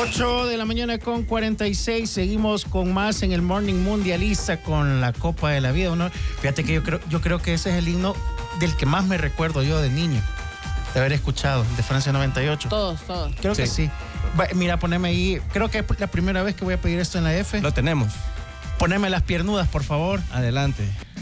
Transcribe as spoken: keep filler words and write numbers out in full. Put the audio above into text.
ocho de la mañana con cuarenta y seis. Seguimos con más en el Morning Mundialista con la Copa de la Vida, ¿no? Fíjate que yo creo, yo creo que ese es el himno del que más me recuerdo yo de niño, de haber escuchado, de Francia noventa y ocho. Todos, todos. Creo sí. que sí. Va, mira, poneme ahí. Creo que es la primera vez que voy a pedir esto en la F. Lo tenemos. Poneme las piernudas, por favor. Adelante.